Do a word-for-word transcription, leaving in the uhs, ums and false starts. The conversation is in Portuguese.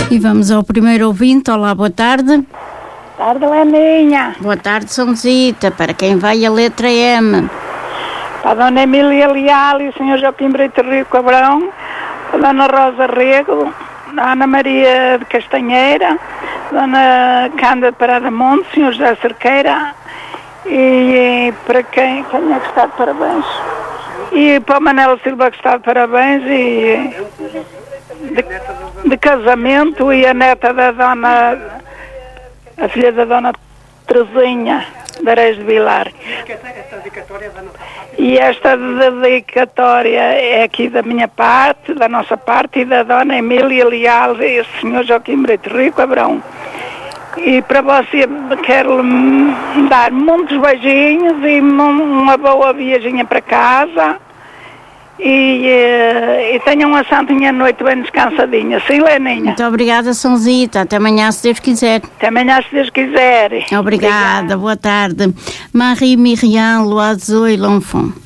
E vamos ao primeiro ouvinte. Olá, boa tarde. Boa tarde, Leninha. Boa tarde, São Zita. Para quem vai a letra M? Para a Dona Emília Leal e o senhor Joaquim Brito Rio Cabrão, para a Dona Rosa Rego, a Ana Maria de Castanheira, a Dona Cândida Parada Monte, o senhor José Cerqueira, e, e para quem, quem é que está de parabéns? E para a Manela Silva que está de parabéns e de, de casamento, e a neta da Dona, a filha da Dona Terezinha de Areias de Vilar. E esta dedicatória é aqui da minha parte, da nossa parte, e da Dona Emília Leal e o senhor Joaquim Brito Rio Cabrão. E para você quero dar muitos beijinhos e uma boa viaginha para casa. E, e tenham uma santinha noite bem descansadinha. Sim, Leninha? Muito obrigada, São Zita. Até amanhã, se Deus quiser. Até amanhã, se Deus quiser. Obrigada, Obrigada. Boa tarde. Marie Myriam Loiseau e L'Enfant.